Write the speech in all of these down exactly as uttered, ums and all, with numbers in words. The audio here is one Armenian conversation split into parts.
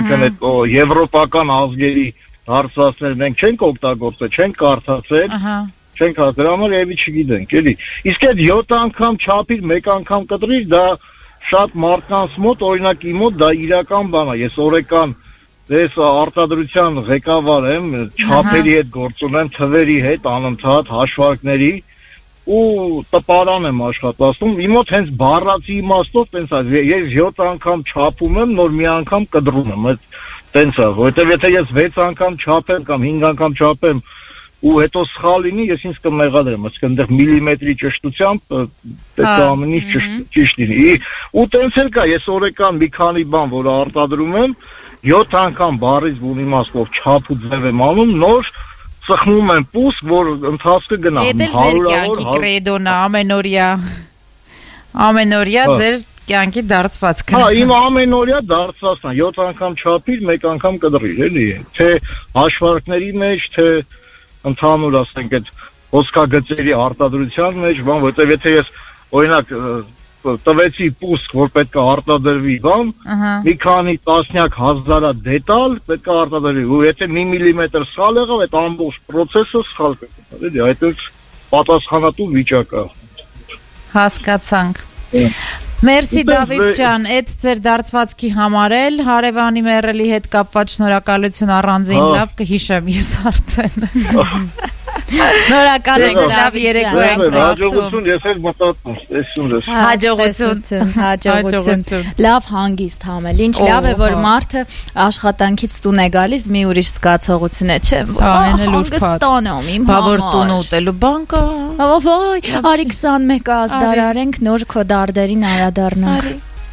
այսինքն այդ եվրոպական ազգերի հարցածներ մենք չենք օգտագործել, չենք կարդացել, չենք հարցրել, համար եւի չգիտենք, էլի։ Իսկ այդ յոթ անգամ չափիր, մեկ անգամ կտրիր, դա շատ մարդկանց մոտ, օրինակ իմ մոտ դա իրական բան է։ Ես օրեկան ես արտադրության ղեկավար եմ, չափերի հետ գործ ունեմ, թվերի հետ, անընդհատ հաշվարկների ու տպարան եմ աշխատացնում։ Իմ մոտ հենց բառացի իմաստով տենց է, ես յոթ անգամ չափում եմ, նոր մի անգամ կտրում եմ, այդ տենց է, որովհետև եթե ես վեց անգամ չափեմ կամ հինգ անգամ չափեմ ու հետո սխալ լինի, ես ինձ կմեղադրեմ, այսինքն այնտեղ միլիմետրի ճշտությամբ պետք է ամեն ինչ ճիշտ լինի։ Ու տենց էլ կա, ես օրեկան մի քանի բան, որ արտադրում եմ, յոթ անգամ բառից բուն իմաստով չափ ու ձև եմ անում, նոր ծխնում եմ պուս, որ ընթացքը գնա։ Ետ էլ ձեր կյանքի կրեդոնը ամենօրյա, ամենօրյա ձեր կյանքի դարձվածքը։ Հա, իմ ամենօրյա դարձվածն է, յոթ անգամ չափիր, մեկ անգամ կդրիր, էլի, թե հաշվարկների մեջ, թե ընդհանուր ասենք այդ հոսքագծերի արտադրության մեջ, բան, որտեղ եթե ես օրինակ տվեցի պուսկ, որ պետք է արտադրվի բան, մի քանի տասնյակ հազարա դետալ պետք է արտադրվի, ու եթե մի միլիմետր սխալ եղավ, այդ ամբողջ process-ը սխալ կգնա, էլի, այդ էլ պատասխանատու վիճակ է։ Հասկացանք։ Մերսի Դավիթ ջան, այդ ձեր դարձվածքի համար էլ հարևանի մեռելի հետ կապված շնորհակալություն առանձին լավ կհիշեմ ես արդեն։ Շնորհակալ ենք, լավ երեկո ենք հաջողություն, ես էլ մտածում, տեսնում ես։ Հաջողություն, հաջողություն։ Լավ հանգիստ համել։ Ինչ լավ է, որ մարդը աշխատանքից տուն է գալիս, մի ուրիշ զգացողություն է, չէ՞։ Հանգստանում իմ համար։ Բա որ տուն ուտելու բան կա։ Ոй, արի քսանմեկ ազդարարենք, նոր քո դարդերին արադառնանք։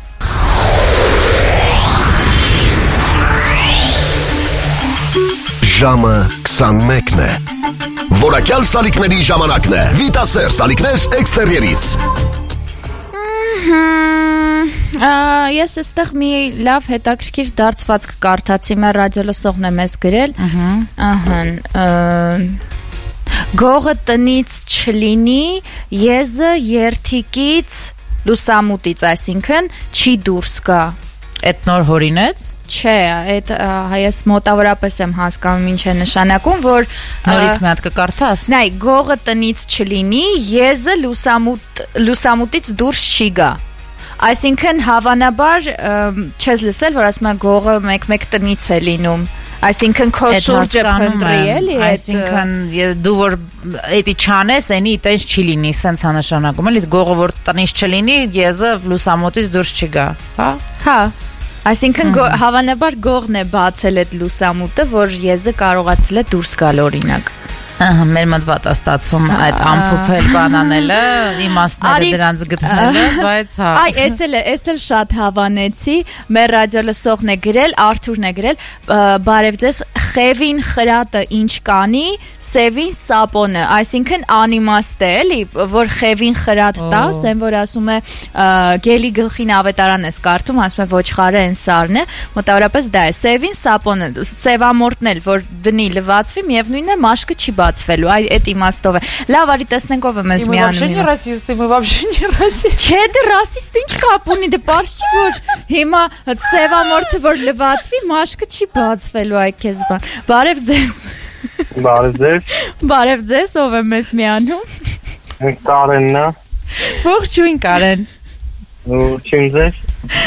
Ժամը քսանմեկն է։ Որակյալ սալիկների ժամանակն է։ Վիտասեր սալիկներ էքստերիերից։ Ես այստեղ մի լավ հետաքրքիր դարձվածք կարդացի, մեր ռադիոլսողն է մեզ գրել։ Ահա։ Գողը տնից չլինի, եզը երթիկից լուսամուտից, այսինքն չի դուրս գա։ Այդ նոր հորինեց։ Չէ, այդ ես մոտավորապես եմ հասկանում ինչ է նշանակում, որ նորից մի հատ կկարդաս։ Նայ, գողը տնից չլինի, եզը լուսամուտ լուսամուտից դուրս չի գա։ Այսինքն հավանաբար չես լսել, որ ասում են գողը մեկ-մեկ տնից է լինում։ Այսինքն քո շուրջը փնտրի էլի, այսինքն դու որ էդի չանես, այնի տես չի լինի, սենց է նշանակում, էլի գողը որ տնից չլինի, եզը լուսամուտից դուրս չգա, հա։ Հա։ Այսինքն հավանաբար գողն է բացել այդ լուսամուտը, որ եզը կարողացել է դուրս գալ օրինակ։ Ահա, մեր մոտ վատ է ստացվում այդ ամփոփել բանանելը, իմաստները դրանց գտնելը, բայց հա։ Այ, էս էլ է, էս էլ շատ հավանեցի, մեր ռադիոլսողն է գրել, Արթուրն է գրել, բարև ձեզ, խևին խրատը ինչ կանի, սևին սապոնը, այսինքն անիմաստ է, էլի, որ խևին խրատ տաս, այն որ ասում է գելի գլխին ավետարան ես կարդում, ասում է ոչխարը են սարն է, մոտավորապես դա է, սևին սապոնը, սևամորտն էլ, որ դնի լվացվի, միևնույնն է մաշկը չի բացվելու, այ այդ իմաստով է։ Լավ, արի տեսնենք ով է մեզ միանում։ Мы вообще не расисты, мы вообще не расисты։ Չէ, դե ռասիստ ինչ կապ ունի, դե պարզ չի որ հիմա սևամորթը որ լվացվի, մաշկը չի բացվելու, այ քեզ բան։ Բարև ձեզ։ Բարև ձեզ։ Բարև ձեզ, ով է մեզ միանում։ Կարենն է։ Ողջույն Կարեն։ Ողջույն ձեզ։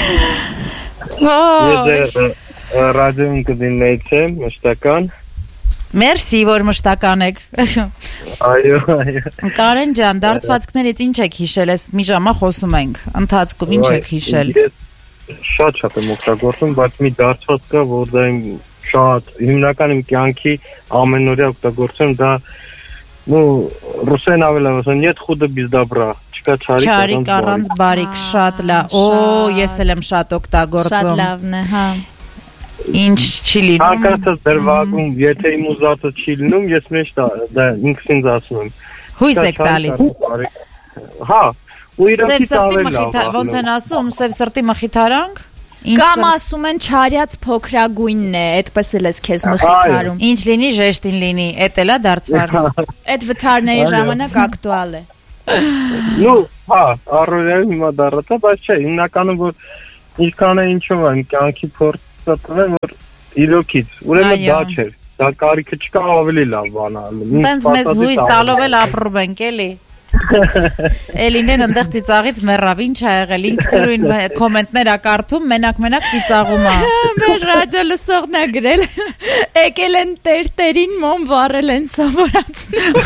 Ես ռադիոյին կդիմեցեմ, մշտական։ Մերսի, որ մշտական եք։ Այո, այո։ Կարեն ջան, դարձվածքներից ինչ եք հիշել, ես մի ժամա խոսում ենք, ընթացքում ինչ եք հիշել։ Շատ շատ եմ օգտագործում, բայց մի դարձված կա, որ դա իմ շատ հիմնական իմ կյանքի ամենօրյա օգտագործում, դա ну ռուսեն ավել ասեն, нет худо без добра։ Չկա չարիք առանց բարիք, շատ լավ։ Օ, ես էլ եմ շատ օգտագործում։ Շատ լավն է, հա։ Ինչ չի լինում։ Հանկարծ դրվագում, եթե իմ ուզածը չի լինում, ես մեջ դա ինքս ինձ ասում եմ։ Հույս եք տալիս։ Հա, ու իրակից ավել լավ։ Ոնց են ասում, սև սրտի մխիթարանք։ Կամ ասում են չարյաց փոքրագույնն է, այդպես էլ ես քեզ մխիթարում։ Ինչ լինի, ժեշտին լինի, էդ էլա դարձվարը։ Այդ վթարների ժամանակ ակտուալ է։ Ну, հա, առօրյա հիմա դառնա, բայց չէ, հիմնականում որ ինչքան է ինչով եմ կյանքի փորձ հաստատել որ իրոքից ուրեմն դա չէր դա կարիքը չկա ավելի լավ բան ալու տենց մեզ հույս տալով էլ ապրում ենք էլի Էլինեն ընդեղ ծիծաղից մեռավ ինչ ա եղել ինքը դրույն կոմենտներ ա կարդում մենակ-մենակ ծիծաղում ա մեր ռադիո լսողն ա գրել եկել են տերտերին մոմ վառել են սովորացնում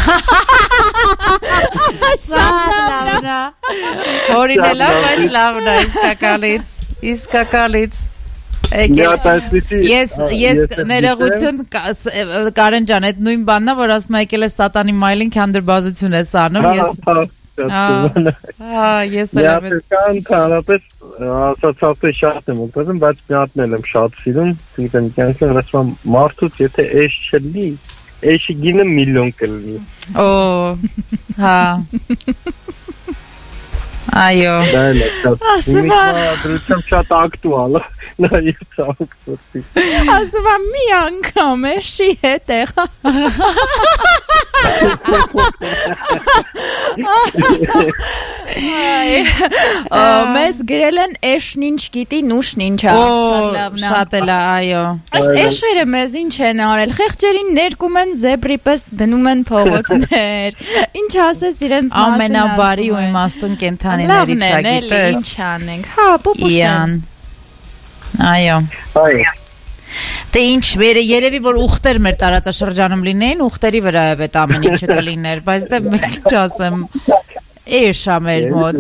շատ լավն ա հորին է լավ բայց լավն ա իսկակալից իսկակալից Ես ես ներողություն Կարեն ջան, այդ նույն բանն է, որ ասում եկել է սատանի մայլին քանդրբազություն ես անում, ես Հա, ես էլ եմ Կան քանապես ասացածը շատ եմ ուտում, բայց մի հատն եմ շատ սիրում, գիտեմ, կյանքում ասում մարդուց եթե էշ չլինի, էշի գինը միլիոն կլինի Օ, հա Այո Ասում դրությամբ շատ ակտուալ է Նայեք ցավոք Ասում եմ մի անգամ էշի հետ եղա Մեզ գրել են էշն ինչ գիտի նուշն ինչ ա Շատ էլ է, այո Այս էշերը մեզ ինչ են արել Խեղճերին ներկում են զեբրի պես դնում են փողոցներ Ինչ ասես իրենց մասին Ամենաբարի ու իմաստուն կենդանիներից ա գիտես Ինչ անենք Հա, պուպուսեն Այո Դե ինչ, երևի որ ուխտեր մեր տարածաշրջանում լինեին, ուխտերի վրա է այդ ամեն ինչը կլիներ, բայց դե մենք չասեմ, էշ ա մեր մոտ,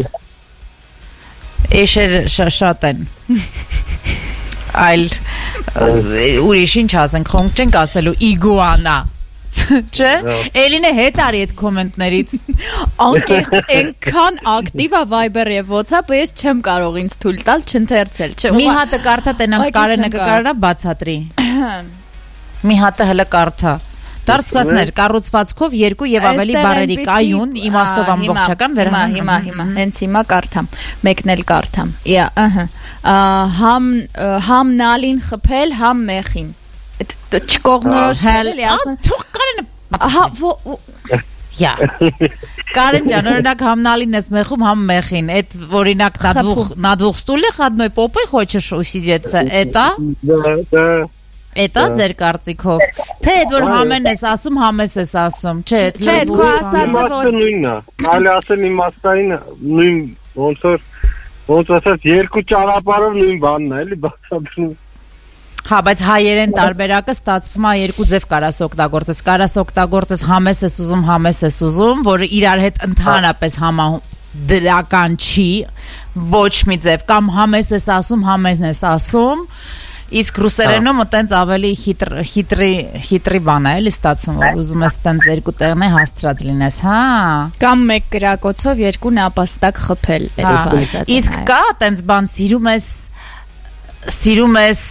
էշեր շատ են, այլ ուրիշ ինչ ասենք, խոնք չենք ասելու իգուանա, չէ, Էլինը հետ արի այդ կոմենտներից Անկեղծ ենքան ակտիվ ա Viber և WhatsApp ես չեմ կարող ինձ թույլ տալ չընթերցել Մի հատը կարդա տենանք Կարենը կկարրա բացատրի Մի հատը հլը կարդա Դարձվածներ կառուցվածքով երկու եւ ավելի բարերի կայուն իմաստով ամբողջական վերհան Հիմա հիմա հենց հիմա կարդամ մեկն էլ կարդամ Իա ըհը համ համ նալին խփել համ մեղին չկողնորոշել էլի ասում թող Կարենը Ահա Յա Կարեն ջան օրինակ համնալին ես մեխում համ մեխին այդ օրինակ на двух на двух стульях одной попой хочешь усидеться это Это ձեր կարծիքով Թե այդ որ համեն ես ասում համես ես ասում Չէ Չէ քո ասածը որ նույնն է Այլ ասել իմաստային նույն ոնց որ ոնց ասած երկու ճանապարհով նույն բանն է էլի բացատրում Հա, բայց հայերեն տարբերակը ստացվում է երկու ձև կարաս օգտագործես Կարաս օգտագործես համես ես ուզում, համես ես ուզում Որը իրար հետ ընդհանրապես համադրական չի Ոչ մի ձև Կամ համես ես ասում, համես ես ասում Իսկ ռուսերենում տենց ավելի խիտրի բան է էլի ստացվում Որ ուզում ես տենց երկու տեղն է հասցրած լինես Հա Կամ մեկ կրակոցով երկու նապաստակ խփել Իսկ կա տենց բան սիրում ես Սիրում ես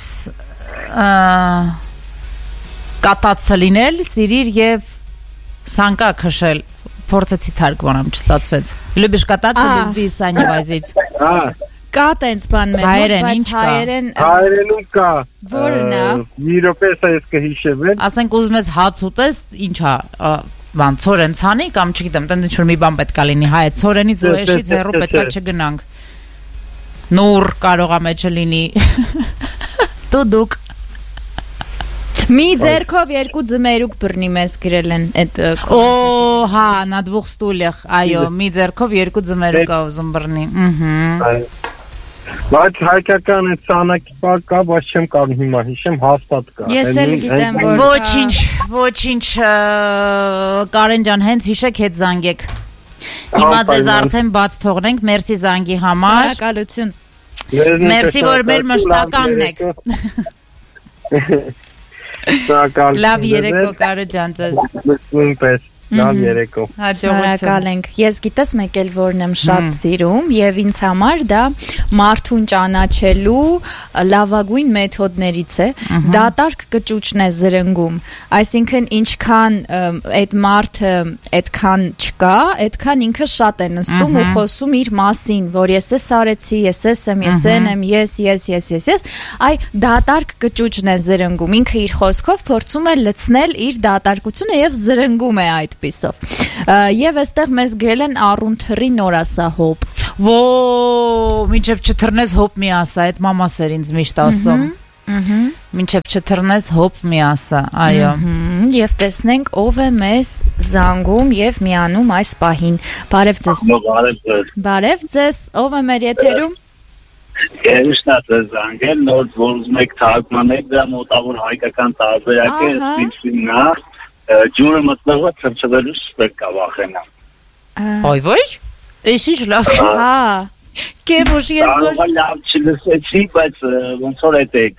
կատացը լինել, սիրիր և սանկա քշել, փորձեցի թարգմանամ, չստացվեց Լյուբիշ կատացը լյուբի սանյևազից Կա տենց բան մեր Հայերեն, ինչ կա Հայերենում կա Որն է Մի րոպե ես կհիշեմ Ասենք ուզում ես հաց ուտես, ինչ ա բան, ցորեն ցանի կամ չգիտեմ, տենց ինչ-որ մի բան պետք է լինի հայ ցորենից ու էշից հեռու պետք է չգնանք Նուր կարող ա մեջը լինի Տուդուկ Մի ձերքով երկու ձմերուկ բռնի մեզ գրել են այդ Օ, հա, на двух стульях, այո, մի ձերքով երկու ձմերուկ ա ուզում բռնի Բայց հայկական այդ սանակի պակ կա, բայց չեմ կարող հիմա հիշեմ, հաստատ կա Ես էլ գիտեմ, որ Ոչինչ, ոչինչ, Կարեն ջան, հենց հիշեք հետ զանգեք Հիմա ձեզ արդեն բաց թողնենք, մերսի զանգի համար Շնորհակալություն Մերսի, որ մեր մշտականն եք Լավ երեկո Կարը ջան ձեզ Նույնպես Լավ երեկո Շնորհակալ ենք Ես գիտես մեկ էլ որն եմ շատ սիրում Եվ ինձ համար դա մարդուն ճանաչելու լավագույն մեթոդներից է Դատարկ կճուճն է զրնգում Այսինքն ինչքան այդ մարդը այդքան չկա Այդքան ինքը շատ է նստում ու խոսում իր մասին Որ ես ես արեցի, ես ես եմ, ես են եմ, ես, ես, ես, ես, ես Այ դատարկ կճուճն է զրնգում Ինքը իր խոսքով փորձում է լցնել իր դատարկությունը և զրնգում է այդ Պիսով Եվ այստեղ մեզ գրել են առուն թռի նոր ասա հոպ Ո, մինչև չթռնես հոպ մի ասա, այդ մամաս էր ինձ միշտ ասում Մինչև չթռնես հոպ մի ասա, այո։ Եվ տեսնենք ով է մեզ զանգում եւ միանում այս պահին։ Բարև ձեզ։ Բարև ձեզ, ով է մեր եթերում։ Երեշնա ձեզ զանգել, նոր որ ուզում եք թարգմանել, դա մոտավոր հայկական տարբերակ է, ինչինա, ջուրը մտնողը թրջվելուց պետք է վախենա։ Ոյ ոյ։ Էս ինչ լավ։ Հա։ Կեբուշ ես որ լավ չլսեցի, բայց ոնց որ էտեք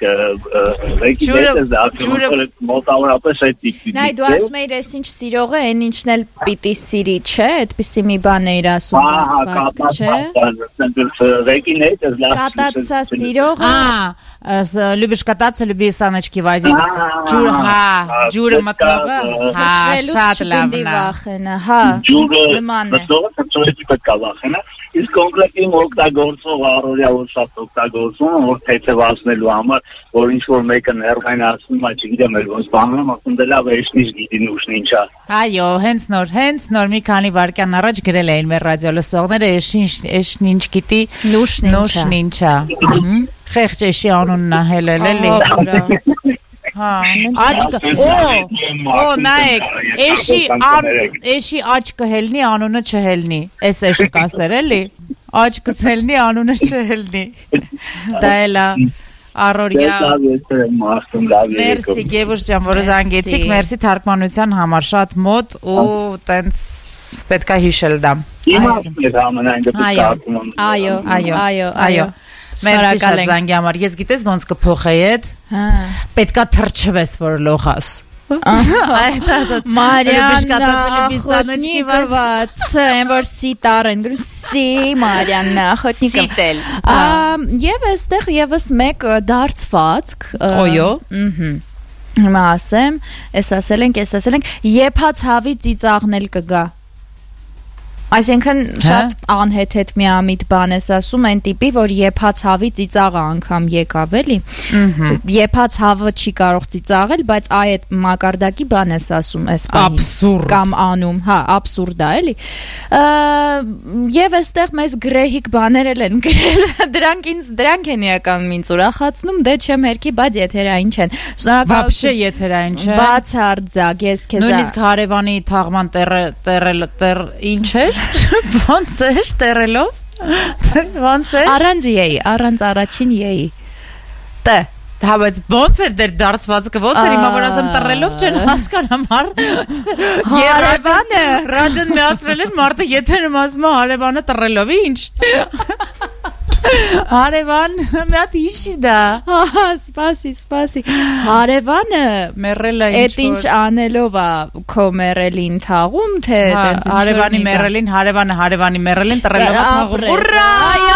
ջուրը մոտավորապես այդ տիպի։ Նայ դու ասում ես ես ինչ սիրող է, այն ինչն էլ պիտի սիրի, չէ, այդպեսի մի բան է իր ասում բացվածք, չէ։ Ռեկին է, դա լավ։ Կատացա սիրող է։ Ա, любишь кататься, люби саночки возить։ Ջուրը, հա, ջուրը մտնողը, հա, շատ լավն է։ Վախենա, հա։ Ջուրը մտնողը թրջվելուց պետք է վախենա։ Իսկ կոնկրետ իմ օգտագործող առօրյա որ շատ օգտագործում որ թեթևացնելու համար որ ինչ որ մեկը ներվային ասում է չգիտեմ էլ ոնց բանում ասում դե լավ է ինչ գիտի նուշն ինչա այո հենց նոր հենց նոր մի քանի վայրկյան առաջ գրել էին մեր ռադիո լսողները էշ ինչ գիտի նուշն ինչա խեղճ էշի անունն է հելել էլի Հա, աչքը, օ, օ, նայեք, էշի, էշի աչքը հելնի, անունը չհելնի, էս էշը կասեր էլի, աչքս հելնի, անունը չհելնի, դա էլա, առորյա, մերսի, Գևուշ ջան, որը զանգեցիք, մերսի թարգմանության համար, շատ մոտ ու տենց պետք է հիշել դա, այո, այո, այո, այո, Մերսի շատ զանգի համար, ես գիտես ոնց կփոխե ետ, պետքա թրջվես որ լոխաս Մարիաննա ախոտնիկված, են որ սիտար են, գրում սի Մարիաննա ախոտնիկը Եվ էստեղ եվս մեկ դարձվածք Օյո Հիմա ասեմ, ես ասել ենք, ես ասել ենք, եփած հավի ծիծաղնել կգա Այսինքն շատ անհեթեթ միամիտ բան ես ասում այն տիպի, որ եփած հավի ծիծաղը անգամ եկավ էլի Եփած հավը չի կարող ծիծաղել, բայց այդ մակարդակի բան ես ասում այս բանին Աբսուրդ Կամ անում, հա, աբսուրդ է էլի Եվ այստեղ մեզ գրեհիկ բաներ են գրել Դրանք ինձ, դրանք են իրականում ինձ ուրախացնում, դե չեմ հերքի, բայց եթերային չեն Վաբշե եթերային չեն Բացարձակ, ես քեզ Նույնիսկ հարևանի թաղման տեռել, ինչ էր Ոնց էր տերելով Ոնց էր Առանց եի, առանց առաջին եի Տե Հա բայց ոնց էր դեր դարձվածքը ոնց էր հիմա որ ասեմ տրելով չեն հասկանամ Հարևանը Ռադիոն միացրել էր մարդը եթերում ասում է հարևանը տրելով ինչ Հարևան մի հատ իշի դա Հա սպասի սպասի Հարևանը մեռելա Էդ ինչ անելով է քո մեռելին թաղում թե Հարևանի մեռելին հարևանը հարևանի մեռելին տրելով է թաղում Ուրա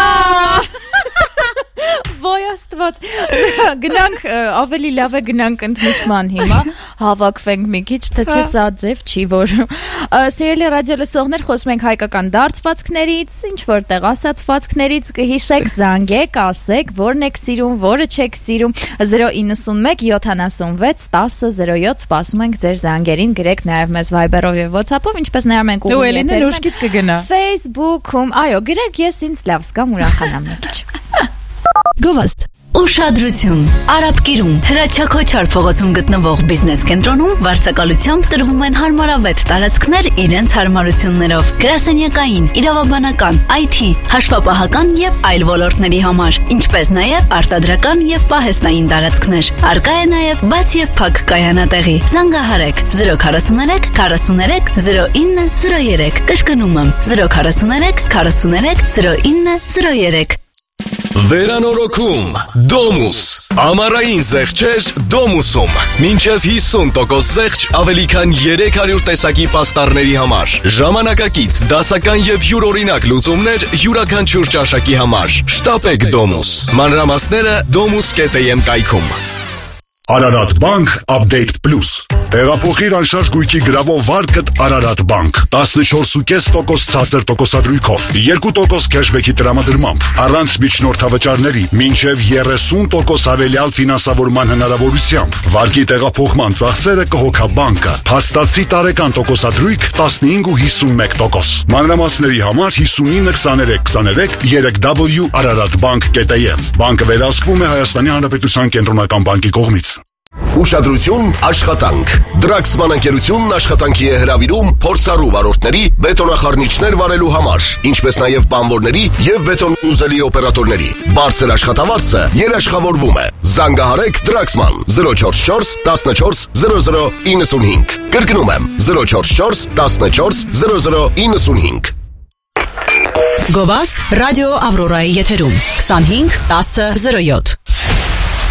Ոյ աստված Գնանք ավելի լավ է գնանք ընդմիջման հիմա Հավաքվենք մի քիչ թե չէ սա ձև չի որ Սիրելի ռադիո լսողներ խոսում ենք հայկական դարձվածքներից ինչ որտեղ ասացվածքներից հիշեք զանգեք ասեք որն եք սիրում որը չեք սիրում zero nine one seven seven six one zero zero seven սպասում ենք ձեր զանգերին գրեք նաև մեզ Viber-ով եւ WhatsApp-ով ինչպես նայում ենք ու Էլինը լուշկից կգնա Facebook-ում այո գրեք ես ինձ լավ զգամ ուրախանամ մի քիչ Գովաստ Ուշադրություն Արաբկիրում Հրաչակոչար փողոցում գտնվող բիզնես կենտրոնում վարձակալությամբ տրվում են հարմարավետ տարածքներ իրենց հարմարություններով գրասենյակային, իրավաբանական, I T, հաշվապահական եւ այլ ոլորտների համար, ինչպես նաեւ արտադրական եւ պահեստային տարածքներ։ Արկա է նաեւ բաց եւ փակ կայանատեղի։ Զանգահարեք zero four three forty-three zero nine zero three Կշկնումը zero four three forty-three zero nine zero three Վերանորոգում Դոմուս Ամառային զեղչեր Դոմուսում Մինչև հիսուն տոկոս զեղչ ավելի քան երեք հարյուր տեսակի պաստառների համար Ժամանակակից, դասական եւ յուրօրինակ լուծումներ յուրաքանչյուր ճաշակի համար Շտապեք Դոմուս Մանրամասները domus dot am կայքում Ararat Bank Update Plus։ Տեղափոխիր անշարժ գույքի գրավող վարկդ Ararat Bank տասնչորս կόμμα պինգ տոկոս ցածր տոկոսադրույքով, երկու տոկոս քեշբեքի տրամադրմամբ, առանց միջնորդավճարների, մինչև երեսուն տոկոս հավելյալ ֆինանսավորման հնարավորությամբ։ Վարկի տեղափոխման ծախսերը կհոգա բանկը։ Փաստացի տարեկան տոկոսադրույք տասնհինգ ու հիսունմեկ տոկոս։ Մանրամասների համար հիսունինը քսաներեք քսաներեք երեք w araratbank կետ am։ Բանկը վերահսկվում է Հայաստանի Հանրապետության կենտրոնական բանկի կողմից։ Ուշադրություն, աշխատանք։ Դրաքսման ընկերությունն աշխատանքի է հրավիրում փորձառու վարորդների բետոնախառնիչներ վարելու համար, ինչպես նաև բանվորների եւ բետոն ուզելի օպերատորների։ Բարձր աշխատավարձը երաշխավորվում է։ Զանգահարեք Դրաքսման զրո չորս չորս տասնչորս զրո զրո իննսունհինգ։ Կրկնում եմ զրո չորս չորս տասնչորս զրո զրո իննսունհինգ։ Գովաստ ռադիո Ավրորայի եթերում քսանհինգ տասը զրո յոթ